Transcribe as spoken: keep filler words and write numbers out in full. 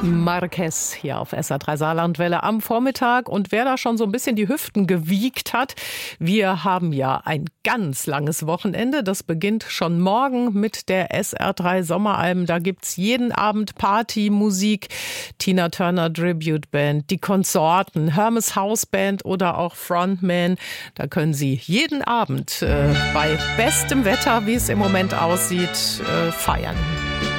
Marquez hier auf S R drei Saarlandwelle am Vormittag. Und wer da schon so ein bisschen die Hüften gewiegt hat, wir haben ja ein ganz langes Wochenende. Das beginnt schon morgen mit der S R drei Sommeralben. Da gibt's jeden Abend Partymusik, Tina Turner Tribute Band, die Konsorten, Hermes House Band oder auch Frontman. Da können Sie jeden Abend äh, bei bestem Wetter, wie es im Moment aussieht, äh, feiern.